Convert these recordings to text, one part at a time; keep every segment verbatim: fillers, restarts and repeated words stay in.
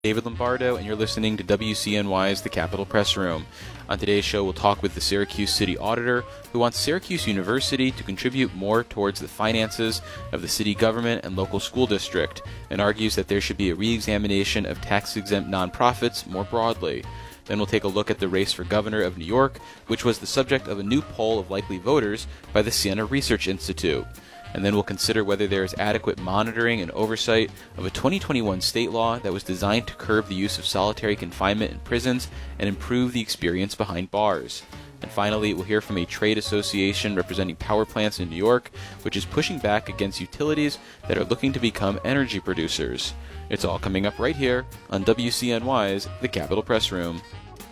David Lombardo, and you're listening to W C N Y's The Capitol Press Room. On today's show, we'll talk with the Syracuse City Auditor, who wants Syracuse University to contribute more towards the finances of the city government and local school district, and argues that there should be a re-examination of tax-exempt nonprofits more broadly. Then we'll take a look at the race for governor of New York, which was the subject of a new poll of likely voters by the Siena Research Institute. And then we'll consider whether there is adequate monitoring and oversight of a twenty twenty-one state law that was designed to curb the use of solitary confinement in prisons and improve the experience behind bars. And finally, we'll hear from a trade association representing power plants in New York, which is pushing back against utilities that are looking to become energy producers. It's all coming up right here on W C N Y's The Capitol Press Room.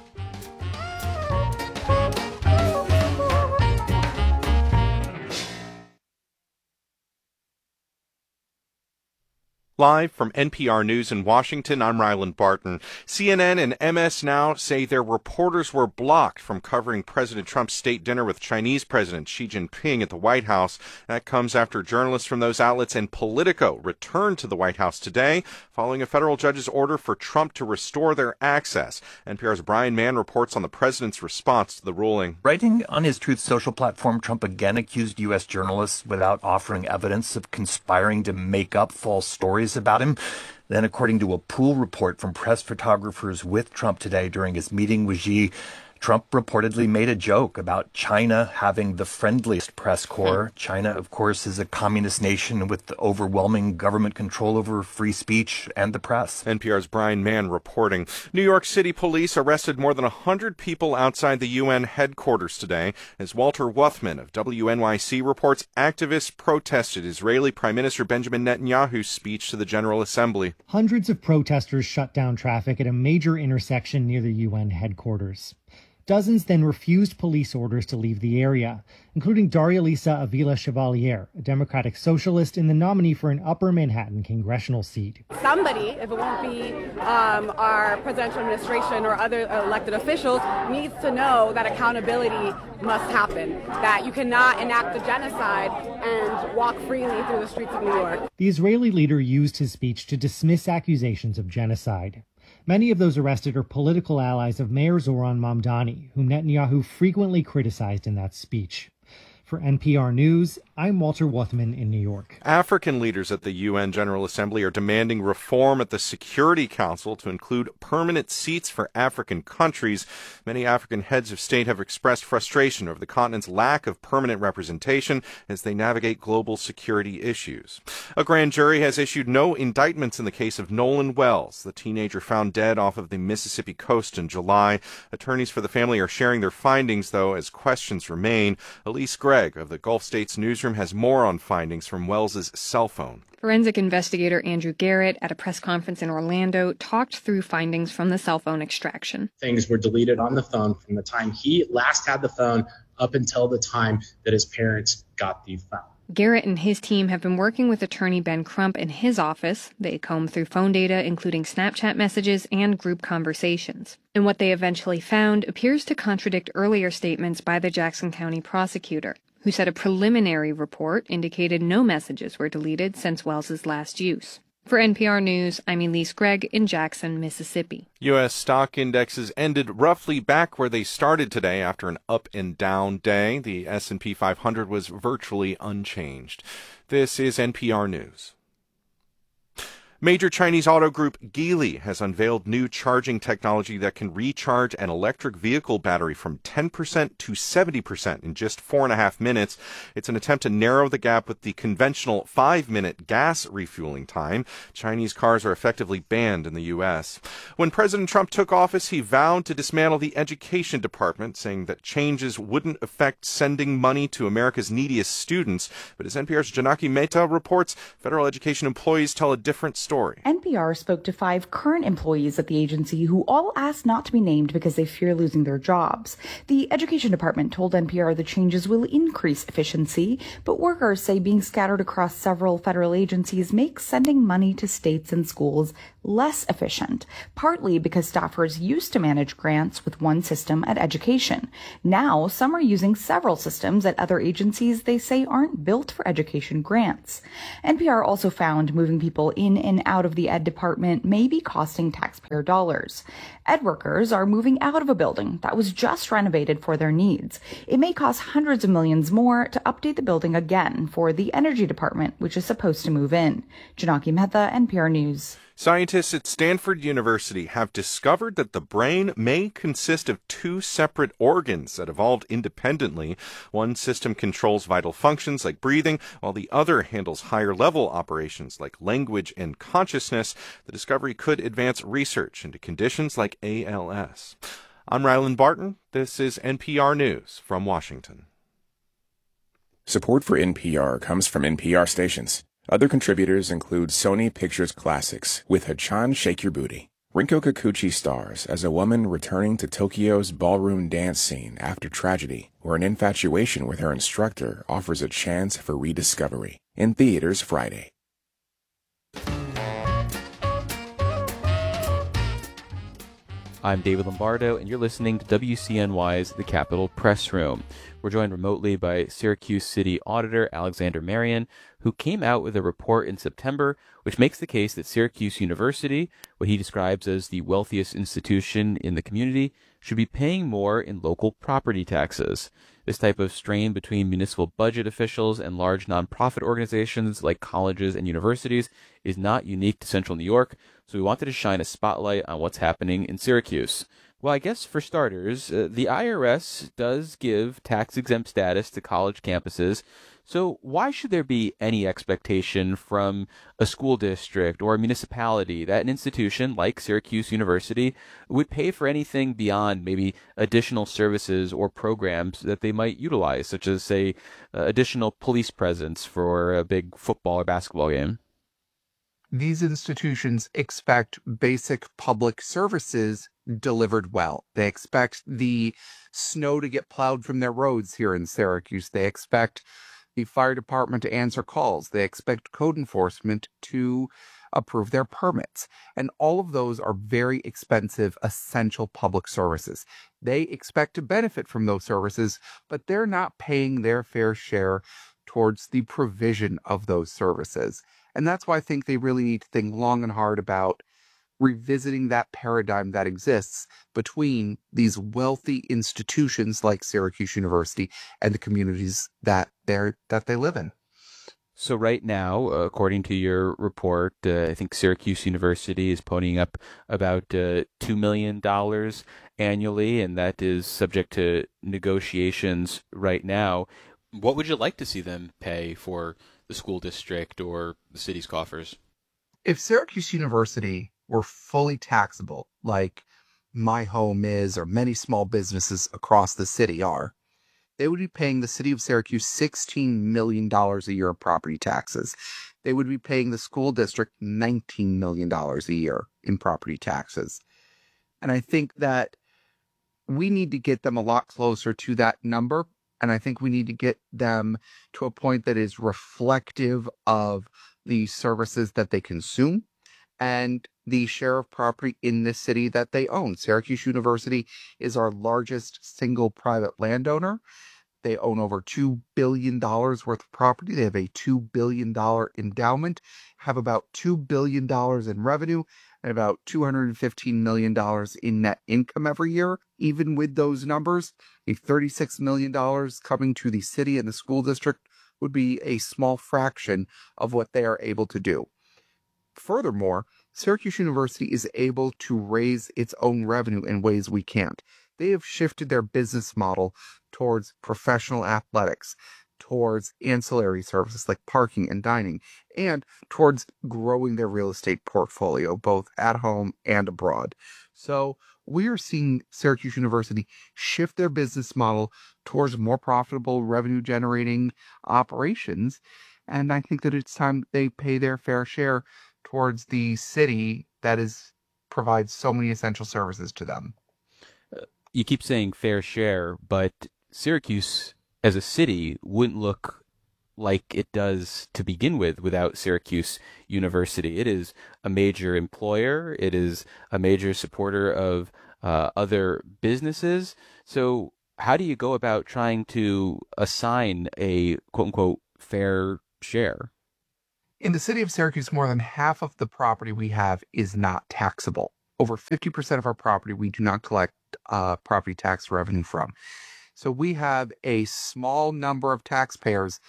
Live from N P R News in Washington, I'm Ryland Barton. C N N and M S Now say their reporters were blocked from covering President Trump's state dinner with Chinese President Xi Jinping at the White House. That comes after journalists from those outlets and Politico returned to the White House today, following a federal judge's order for Trump to restore their access. N P R's Brian Mann reports on the president's response to the ruling. Writing on his Truth Social platform, Trump again accused U S journalists without offering evidence of conspiring to make up false stories about him. Then, according to a pool report from press photographers with Trump today during his meeting with Xi, Trump reportedly made a joke about China having the friendliest press corps. China, of course, is a communist nation with overwhelming government control over free speech and the press. N P R's Brian Mann reporting. New York City police arrested more than one hundred people outside the U N headquarters today. As Walter Wuthman of W N Y C reports, activists protested Israeli Prime Minister Benjamin Netanyahu's speech to the General Assembly. Hundreds of protesters shut down traffic at a major intersection near the U N headquarters. Dozens then refused police orders to leave the area, including Daria Lisa Avila Chevalier, a Democratic socialist and the nominee for an Upper Manhattan congressional seat. Somebody, if it won't be um, our presidential administration or other elected officials, needs to know that accountability must happen, that you cannot enact a genocide and walk freely through the streets of New York. The Israeli leader used his speech to dismiss accusations of genocide. Many of those arrested are political allies of Mayor Zoran Mamdani, whom Netanyahu frequently criticized in that speech. For N P R News, I'm Walter Wuthman in New York. African leaders at the U N General Assembly are demanding reform at the Security Council to include permanent seats for African countries. Many African heads of state have expressed frustration over the continent's lack of permanent representation as they navigate global security issues. A grand jury has issued no indictments in the case of Nolan Wells, the teenager found dead off of the Mississippi coast in July. Attorneys for the family are sharing their findings, though, as questions remain. Elise Gregg of the Gulf States newsroom has more on findings from Wells's cell phone. Forensic investigator Andrew Garrett at a press conference in Orlando talked through findings from the cell phone extraction. Things were deleted on the phone from the time he last had the phone up until the time that his parents got the phone. Garrett and his team have been working with attorney Ben Crump in his office. They combed through phone data, including Snapchat messages and group conversations. And what they eventually found appears to contradict earlier statements by the Jackson County prosecutor, who said a preliminary report indicated no messages were deleted since Wells's last use. For N P R News, I'm Elise Gregg in Jackson, Mississippi. U S stock indexes ended roughly back where they started today after an up and down day. The S and P five hundred was virtually unchanged. This is N P R News. Major Chinese auto group Geely has unveiled new charging technology that can recharge an electric vehicle battery from ten percent to seventy percent in just four and a half minutes. It's an attempt to narrow the gap with the conventional five-minute gas refueling time. Chinese cars are effectively banned in the U S. When President Trump took office, he vowed to dismantle the education department, saying that changes wouldn't affect sending money to America's neediest students. But as N P R's Janaki Mehta reports, federal education employees tell a different story. Story. N P R spoke to five current employees at the agency who all asked not to be named because they fear losing their jobs. The Education Department told N P R the changes will increase efficiency, but workers say being scattered across several federal agencies makes sending money to states and schools less efficient, partly because staffers used to manage grants with one system at education. Now, some are using several systems at other agencies they say aren't built for education grants. N P R also found moving people in and out of the ed department may be costing taxpayer dollars. Ed workers are moving out of a building that was just renovated for their needs. It may cost hundreds of millions more to update the building again for the energy department, which is supposed to move in. Janaki Mehta, N P R News. Scientists at Stanford University have discovered that the brain may consist of two separate organs that evolved independently. One system controls vital functions like breathing, while the other handles higher-level operations like language and consciousness. The discovery could advance research into conditions like A L S. I'm Ryland Barton. This is N P R News from Washington. Support for N P R comes from N P R stations. Other contributors include Sony Pictures Classics with Hachan Shake Your Booty. Rinko Kikuchi stars as a woman returning to Tokyo's ballroom dance scene after tragedy, where an infatuation with her instructor offers a chance for rediscovery. In theaters Friday. I'm David Lombardo, and you're listening to W C N Y's The Capitol Press Room. We're joined remotely by Syracuse City Auditor Alexander Marion, who came out with a report in September which makes the case that Syracuse University, what he describes as the wealthiest institution in the community, should be paying more in local property taxes. This type of strain between municipal budget officials and large nonprofit organizations like colleges and universities is not unique to Central New York, so we wanted to shine a spotlight on what's happening in Syracuse. Well, I guess for starters, uh, the I R S does give tax-exempt status to college campuses, so why should there be any expectation from a school district or a municipality that an institution like Syracuse University would pay for anything beyond maybe additional services or programs that they might utilize, such as, say, uh, additional police presence for a big football or basketball game? These institutions expect basic public services delivered well. They expect the snow to get plowed from their roads here in Syracuse. They expect the fire department to answer calls. They expect code enforcement to approve their permits. And all of those are very expensive, essential public services. They expect to benefit from those services, but they're not paying their fair share towards the provision of those services. And that's why I think they really need to think long and hard about revisiting that paradigm that exists between these wealthy institutions like Syracuse University and the communities that they're that they live in. So right now, according to your report, uh, I think Syracuse University is ponying up about uh, two million dollars annually, and that is subject to negotiations right now. What would you like to see them pay for the school district or the city's coffers? If Syracuse University were fully taxable, like my home is or many small businesses across the city are, they would be paying the city of Syracuse sixteen million dollars a year of property taxes. They would be paying the school district nineteen million dollars a year in property taxes. And I think that we need to get them a lot closer to that number. And I think we need to get them to a point that is reflective of the services that they consume and the share of property in this city that they own. Syracuse University is our largest single private landowner. They own over two billion dollars worth of property. They have a two billion dollars endowment, have about two billion dollars in revenue, and about two hundred fifteen million dollars in net income every year. Even with those numbers, a thirty-six million dollars coming to the city and the school district would be a small fraction of what they are able to do. Furthermore, Syracuse University is able to raise its own revenue in ways we can't. They have shifted their business model towards professional athletics, towards ancillary services like parking and dining, and towards growing their real estate portfolio, both at home and abroad. So we are seeing Syracuse University shift their business model towards more profitable revenue-generating operations, and I think that it's time they pay their fair share towards the city that is provides so many essential services to them. You keep saying fair share, but Syracuse as a city wouldn't look like it does to begin with without Syracuse University. It is a major employer. It is a major supporter of uh, other businesses. So how do you go about trying to assign a quote-unquote fair share? In the city of Syracuse, more than half of the property we have is not taxable. Over fifty percent of our property we do not collect uh, property tax revenue from. So we have a small number of taxpayers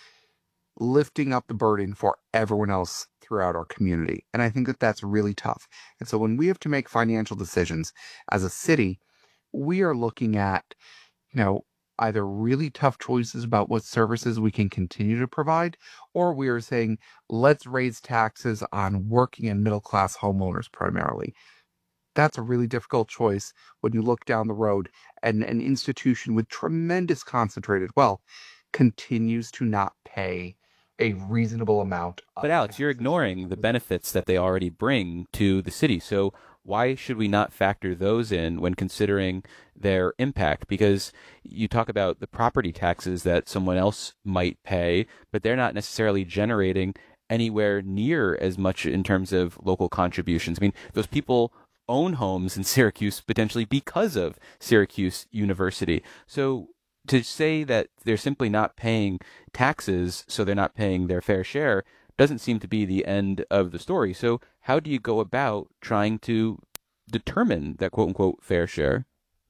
lifting up the burden for everyone else throughout our community. And I think that that's really tough. And so when we have to make financial decisions as a city, we are looking at, you know, either really tough choices about what services we can continue to provide, or we are saying, let's raise taxes on working and middle class homeowners primarily. That's a really difficult choice when you look down the road and an institution with tremendous concentrated wealth continues to not pay a reasonable amount. But Alex, you're ignoring the benefits that they already bring to the city. So why should we not factor those in when considering their impact? Because you talk about the property taxes that someone else might pay, but they're not necessarily generating anywhere near as much in terms of local contributions. I mean, those people own homes in Syracuse potentially because of Syracuse University. So to say that they're simply not paying taxes, so they're not paying their fair share, doesn't seem to be the end of the story. So how do you go about trying to determine that quote-unquote fair share?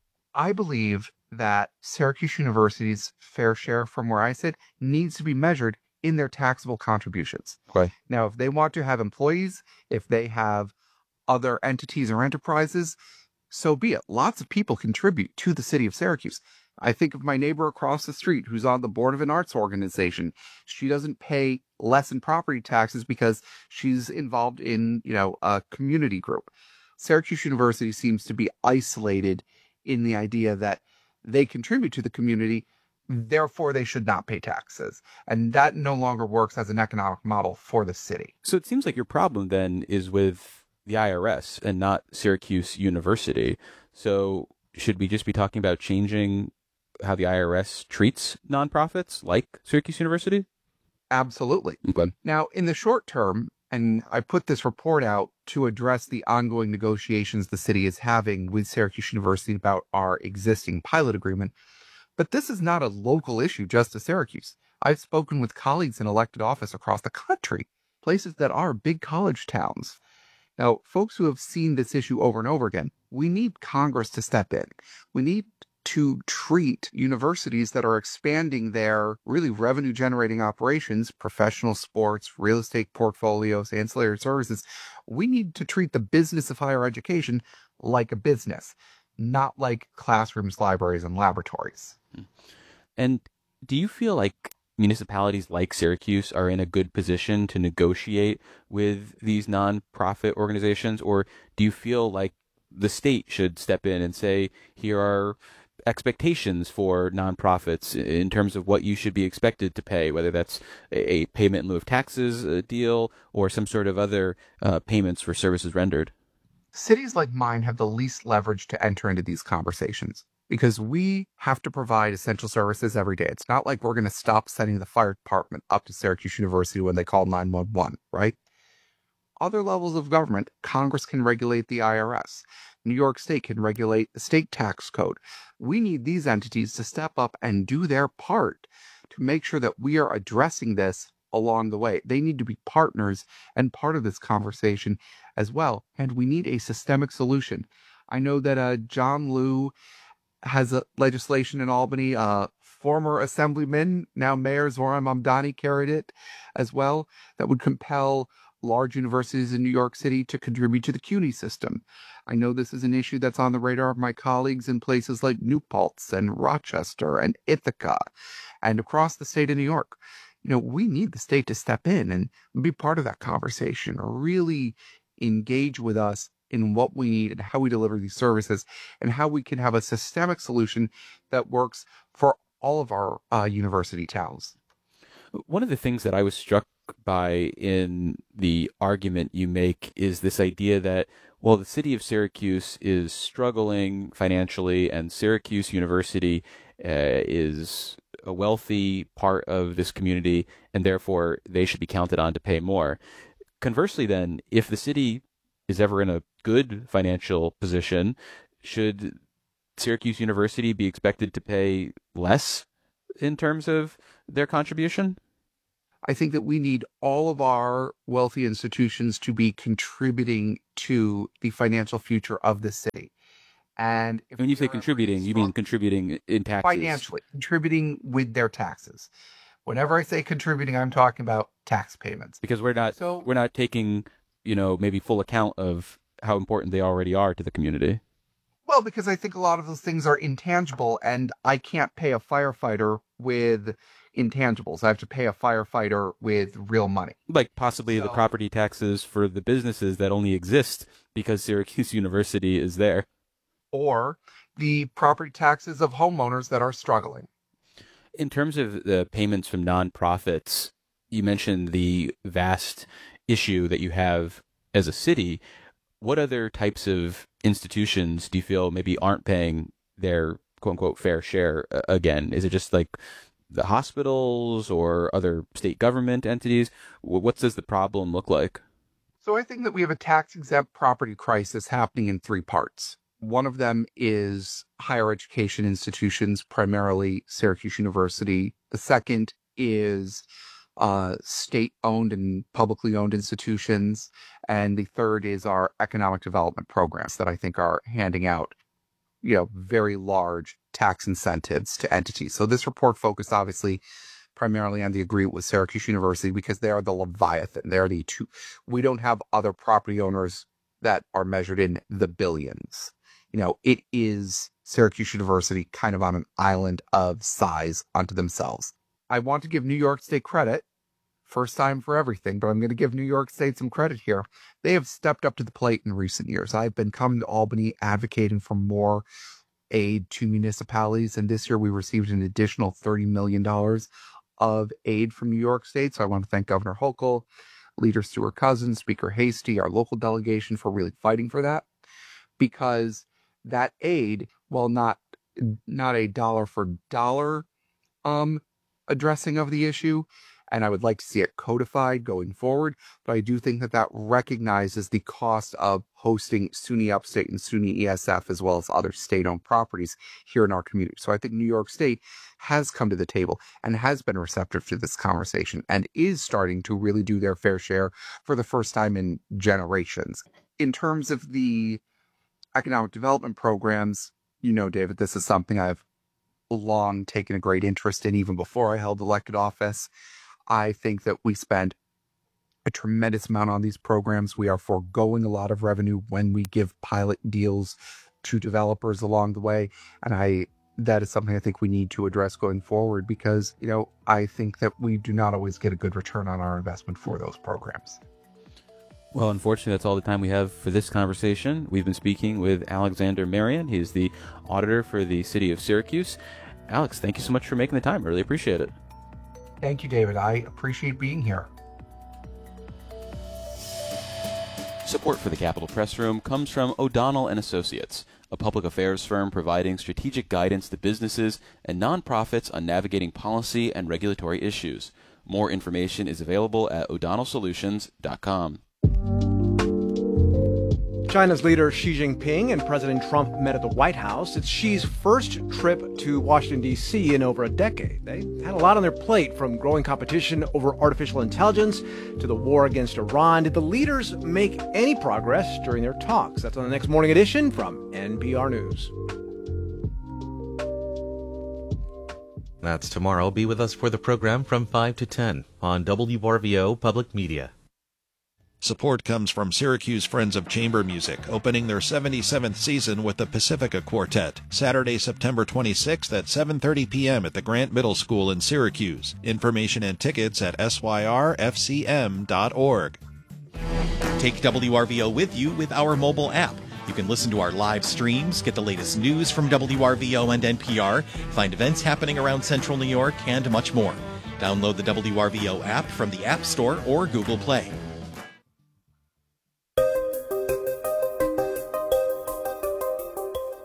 I believe that Syracuse University's fair share, from where I sit, needs to be measured in their taxable contributions. Okay. Now, if they want to have employees, if they have other entities or enterprises, so be it. Lots of people contribute to the city of Syracuse. I think of my neighbor across the street who's on the board of an arts organization. She doesn't pay less in property taxes because she's involved in, you know, a community group. Syracuse University seems to be isolated in the idea that they contribute to the community, therefore they should not pay taxes. And that no longer works as an economic model for the city. So it seems like your problem then is with the I R S and not Syracuse University. So should we just be talking about changing how the I R S treats nonprofits like Syracuse University? Absolutely. Okay. Now, in the short term, and I put this report out to address the ongoing negotiations the city is having with Syracuse University about our existing pilot agreement, but this is not a local issue just to Syracuse. I've spoken with colleagues in elected office across the country, places that are big college towns. Now, folks who have seen this issue over and over again, we need Congress to step in. We need to treat universities that are expanding their really revenue generating operations, professional sports, real estate portfolios, ancillary services. We need to treat the business of higher education like a business, not like classrooms, libraries, and laboratories. And do you feel like municipalities like Syracuse are in a good position to negotiate with these nonprofit organizations, or do you feel like the state should step in and say, here are expectations for nonprofits in terms of what you should be expected to pay, whether that's a payment in lieu of taxes a deal or some sort of other uh, payments for services rendered? Cities like mine have the least leverage to enter into these conversations because we have to provide essential services every day. It's not like we're going to stop sending the fire department up to Syracuse University when they call nine one one, right? Other levels of government, Congress can regulate the I R S. New York State can regulate the state tax code. We need these entities to step up and do their part to make sure that we are addressing this along the way. They need to be partners and part of this conversation as well. And we need a systemic solution. I know that uh, John Liu has a legislation in Albany. Uh, former assemblyman, now Mayor Zoran Mamdani, carried it as well, that would compel large universities in New York City to contribute to the CUNY system. I know this is an issue that's on the radar of my colleagues in places like New Paltz and Rochester and Ithaca and across the state of New York. You know, we need the state to step in and be part of that conversation, or really engage with us in what we need and how we deliver these services and how we can have a systemic solution that works for all of our uh, university towns. One of the things that I was struck by in the argument you make is this idea that, well, the city of Syracuse is struggling financially and Syracuse University uh, is a wealthy part of this community, and therefore they should be counted on to pay more. Conversely, then, if the city is ever in a good financial position, should Syracuse University be expected to pay less in terms of their contribution? I think that we need all of our wealthy institutions to be contributing to the financial future of the city. And if when you say contributing, you mean contributing in taxes? Financially, contributing with their taxes. Whenever I say contributing, I'm talking about tax payments. Because we're not so, we're not taking, you know, maybe full account of how important they already are to the community. Well, because I think a lot of those things are intangible, and I can't pay a firefighter with intangibles. I have to pay a firefighter with real money. Like possibly so, the property taxes for the businesses that only exist because Syracuse University is there. Or the property taxes of homeowners that are struggling. In terms of the payments from nonprofits, you mentioned the vast issue that you have as a city. What other types of institutions do you feel maybe aren't paying their quote-unquote fair share uh, again? Is it just like the hospitals or other state government entities? What does the problem look like? So I think that we have a tax-exempt property crisis happening in three parts. One of them is higher education institutions, primarily Syracuse University. The second is uh, state-owned and publicly owned institutions. And the third is our economic development programs that I think are handing out, you know, very large tax incentives to entities. So this report focused obviously primarily on the agreement with Syracuse University because they are the Leviathan. They are the two. We don't have other property owners that are measured in the billions. You know, it is Syracuse University kind of on an island of size unto themselves. I want to give New York State credit, first time for everything, but I'm going to give New York State some credit here. They have stepped up to the plate in recent years. I've been coming to Albany advocating for more aid to municipalities, and this year we received an additional thirty million dollars of aid from New York State. So I want to thank Governor Hochul, Leader Stuart Cousins, Speaker Hasty, our local delegation for really fighting for that, because that aid, while not not a dollar for dollar um, addressing of the issue, and I would like to see it codified going forward, but I do think that that recognizes the cost of hosting SUNY Upstate and SUNY E S F as well as other state-owned properties here in our community. So I think New York State has come to the table and has been receptive to this conversation and is starting to really do their fair share for the first time in generations. In terms of the economic development programs, you know, David, this is something I've long taken a great interest in even before I held elected office. I think that we spend a tremendous amount on these programs. We are foregoing a lot of revenue when we give pilot deals to developers along the way. And I that is something I think we need to address going forward because, you know, I think that we do not always get a good return on our investment for those programs. Well, unfortunately, that's all the time we have for this conversation. We've been speaking with Alexander Marion. He's the auditor for the city of Syracuse. Alex, thank you so much for making the time. I really appreciate it. Thank you, David. I appreciate being here. Support for the Capitol Press Room comes from O'Donnell and Associates, a public affairs firm providing strategic guidance to businesses and nonprofits on navigating policy and regulatory issues. More information is available at o'donnell solutions dot com. China's leader Xi Jinping and President Trump met at the White House. It's Xi's first trip to Washington, D C in over a decade. They had a lot on their plate, from growing competition over artificial intelligence to the war against Iran. Did the leaders make any progress during their talks? That's on the next Morning Edition from N P R News. That's tomorrow. Be with us for the program from five to ten on W R V O Public Media. Support comes from Syracuse Friends of Chamber Music, opening their seventy-seventh season with the Pacifica Quartet, Saturday, September twenty-sixth at seven thirty p.m. at the Grant Middle School in Syracuse. Information and tickets at S Y R F C M dot org. Take W R V O with you with our mobile app. You can listen to our live streams, get the latest news from W R V O and N P R, find events happening around Central New York, and much more. Download the W R V O app from the App Store or Google Play.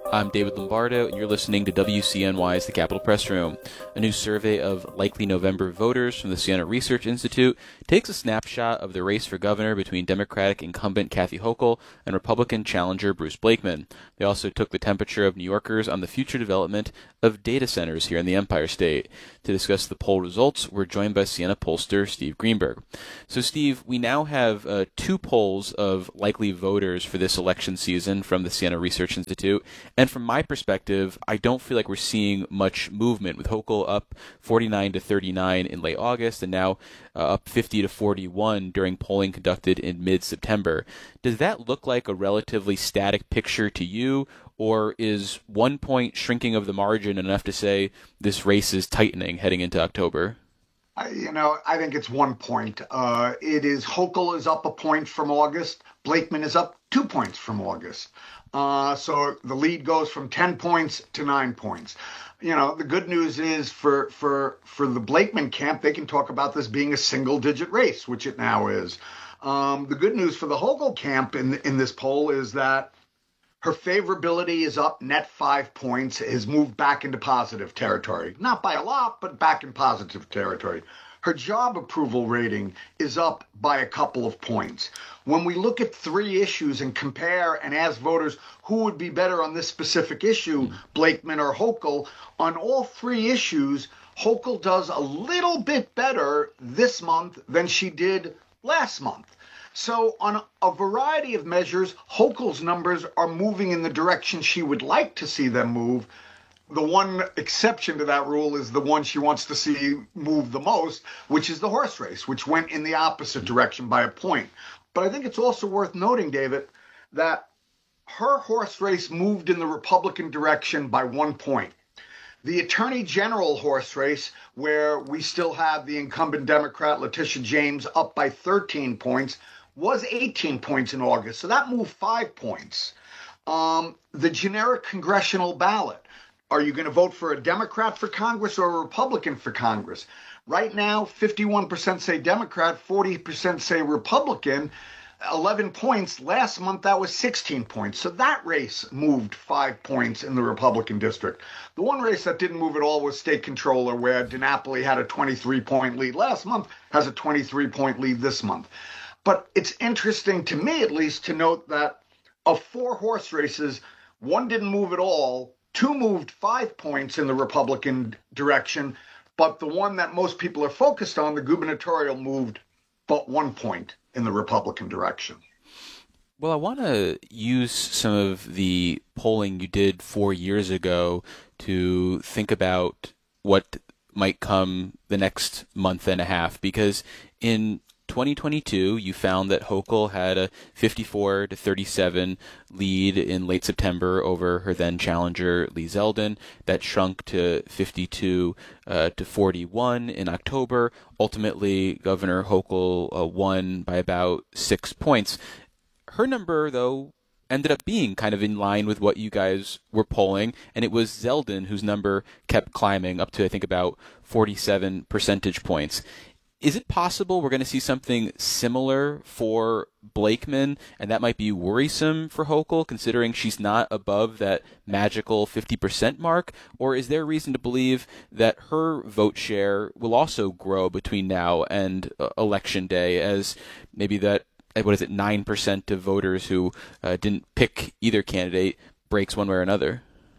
I'm David Lombardo, and you're listening to W C N Y's The Capitol Press Room. A new survey of likely November voters from the Siena Research Institute takes a snapshot of the race for governor between Democratic incumbent Kathy Hochul and Republican challenger Bruce Blakeman. They also took the temperature of New Yorkers on the future development of data centers here in the Empire State. To discuss the poll results, we're joined by Siena pollster Steve Greenberg. So, Steve, we now have uh, two polls of likely voters for this election season from the Siena Research Institute. And from my perspective, I don't feel like we're seeing much movement, with Hochul up forty-nine to thirty-nine in late August and now uh, up fifty to forty-one during polling conducted in mid-September. Does that look like a relatively static picture to you, or is one point shrinking of the margin enough to say this race is tightening heading into October? I, you know, I think it's one point. Uh, it is Hochul is up a point from August. Blakeman is up two points from August. Uh, so the lead goes from ten points to nine points. You know, the good news is for for for the Blakeman camp, they can talk about this being a single-digit race, which it now is. Um, the good news for the Hochul camp in in this poll is that her favorability is up net five points, has moved back into positive territory. Not by a lot, but back in positive territory. Her job approval rating is up by a couple of points. When we look at three issues and compare and ask voters who would be better on this specific issue, Blakeman or Hochul, on all three issues, Hochul does a little bit better this month than she did last month. So on a variety of measures, Hochul's numbers are moving in the direction she would like to see them move. The one exception to that rule is the one she wants to see move the most, which is the horse race, which went in the opposite direction by a point. But I think it's also worth noting, David, that her horse race moved in the Republican direction by one point. The Attorney General horse race, where we still have the incumbent Democrat Letitia James up by thirteen points, was eighteen points in August. So that moved five points. Um, the generic congressional ballot. Are you going to vote for a Democrat for Congress or a Republican for Congress? Right now, fifty-one percent say Democrat, forty percent say Republican, eleven points. Last month, that was sixteen points. So that race moved five points in the Republican district. The one race that didn't move at all was state controller, where DiNapoli had a twenty-three point lead last month, has a twenty-three point lead this month. But it's interesting to me, at least, to note that of four horse races, one didn't move at all. Two moved five points in the Republican direction, but the one that most people are focused on, the gubernatorial, moved but one point in the Republican direction. Well, I want to use some of the polling you did four years ago to think about what might come the next month and a half, because in twenty twenty-two, you found that Hochul had a fifty-four to thirty-seven lead in late September over her then challenger Lee Zeldin. That shrunk to fifty-two uh, to forty-one in October. Ultimately, Governor Hochul uh, won by about six points. Her number, though, ended up being kind of in line with what you guys were polling, and it was Zeldin whose number kept climbing up to, I think, about forty-seven percentage points. Is it possible we're going to see something similar for Blakeman, and that might be worrisome for Hochul, considering she's not above that magical fifty percent mark? Or is there reason to believe that her vote share will also grow between now and uh, Election Day, as maybe that, what is it, nine percent of voters who uh, didn't pick either candidate breaks one way or another?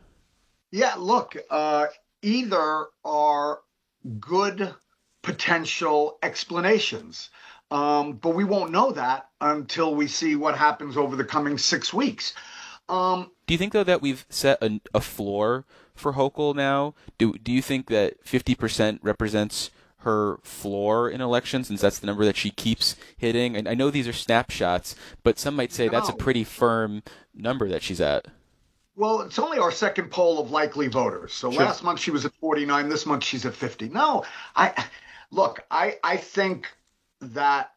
Yeah, look, uh, either are good potential explanations. Um, but we won't know that until we see what happens over the coming six weeks. Um, do you think, though, that we've set a, a floor for Hochul now? Do do you think that fifty percent represents her floor in elections, since that's the number that she keeps hitting? And I know these are snapshots, but some might say no. That's a pretty firm number that she's at. Well, it's only our second poll of likely voters. So sure. Last month she was at forty-nine. This month she's at fifty. No, I... Look, I, I think that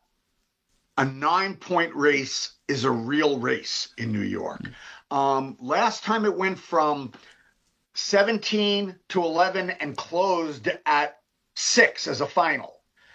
a nine-point race is a real race in New York. Um, last time it went from seventeen to eleven and closed at six as a final.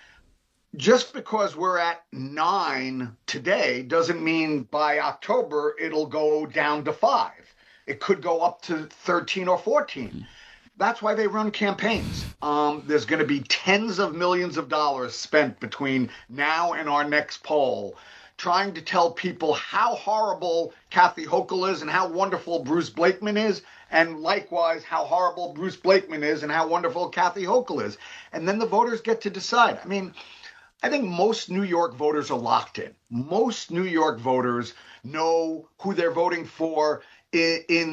Just because we're at nine today doesn't mean by October it'll go down to five. It could go up to thirteen or fourteen. That's why they run campaigns. Um, there's going to be tens of millions of dollars spent between now and our next poll trying to tell people how horrible Kathy Hochul is and how wonderful Bruce Blakeman is, and likewise how horrible Bruce Blakeman is and how wonderful Kathy Hochul is. And then the voters get to decide. I mean, I think most New York voters are locked in. Most New York voters know who they're voting for in, in